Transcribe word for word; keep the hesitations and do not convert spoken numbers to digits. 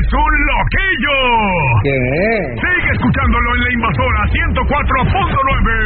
es un loquillo. ¿Qué? Sigue escuchándolo en La Invasora ciento cuatro punto nueve.